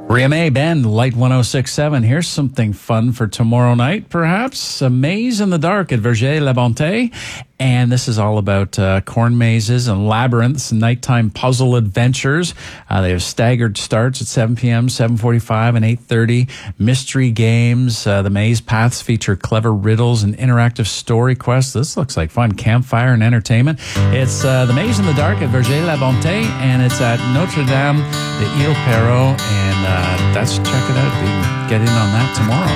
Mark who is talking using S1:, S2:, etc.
S1: Riame Bend, Light 106.7. Here's something fun for tomorrow night, perhaps. A maze in the dark at Verger-la-Bonté. And this is all about corn mazes and labyrinths and nighttime puzzle adventures. They have staggered starts at 7 p.m., 7:45, and 8:30. Mystery games. The maze paths feature clever riddles and interactive story quests. This looks like fun. Campfire and entertainment. It's the Maze in the Dark at Verger-la-Bonté, and it's at Notre-Dame de Ile-Perrot. And check it out. You can get in on that tomorrow.